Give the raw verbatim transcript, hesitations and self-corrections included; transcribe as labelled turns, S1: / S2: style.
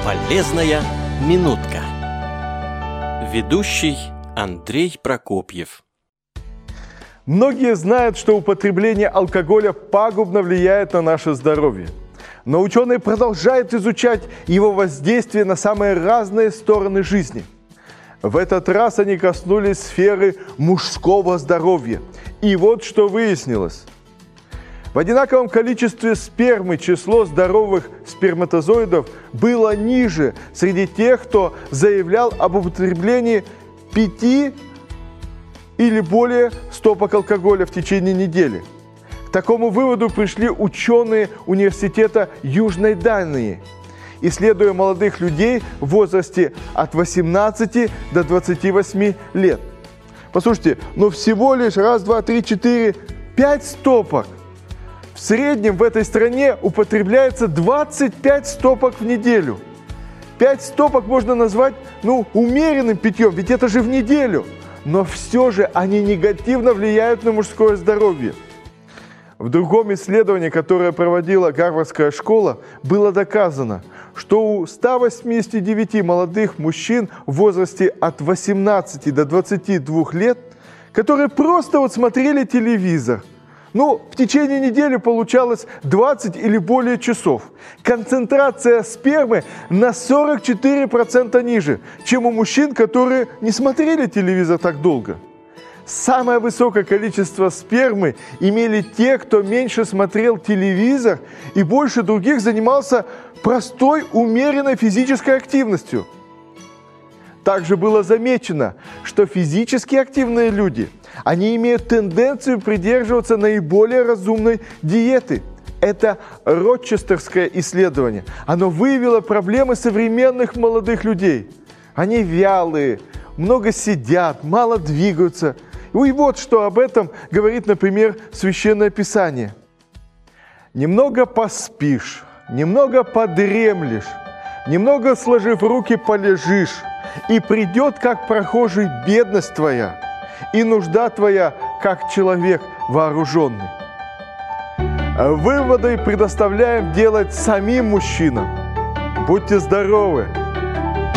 S1: Полезная минутка. Ведущий Андрей Прокопьев.
S2: Многие знают, что употребление алкоголя пагубно влияет на наше здоровье. Но ученые продолжают изучать его воздействие на самые разные стороны жизни. В этот раз они коснулись сферы мужского здоровья. И вот что выяснилось. В одинаковом количестве спермы число здоровых сперматозоидов было ниже среди тех, кто заявлял об употреблении пяти или более стопок алкоголя в течение недели. К такому выводу пришли ученые университета Южной Дании, исследуя молодых людей в возрасте от восемнадцати до двадцати восьми лет. Послушайте, но всего лишь раз, два, три, четыре, пять стопок. В среднем в этой стране употребляется двадцать пять стопок в неделю. пять стопок можно назвать, ну, умеренным питьем, ведь это же в неделю. Но все же они негативно влияют на мужское здоровье. В другом исследовании, которое проводила Гарвардская школа, было доказано, что у ста восьмидесяти девяти молодых мужчин в возрасте от восемнадцати до двадцати двух лет, которые просто вот смотрели телевизор, ну, в течение недели получалось двадцать или более часов. Концентрация спермы на сорок четыре процента ниже, чем у мужчин, которые не смотрели телевизор так долго. Самое высокое количество спермы имели те, кто меньше смотрел телевизор и больше других занимался простой, умеренной физической активностью. Также было замечено, что физически активные люди, они имеют тенденцию придерживаться наиболее разумной диеты. Это рочестерское исследование. Оно выявило проблемы современных молодых людей. Они вялые, много сидят, мало двигаются. И вот что об этом говорит, например, Священное Писание. «Немного поспишь, немного подремлешь, немного сложив руки полежишь, и придет, как прохожий, бедность твоя, и нужда твоя, как человек вооруженный». Выводы предоставляем делать самим мужчинам. Будьте здоровы!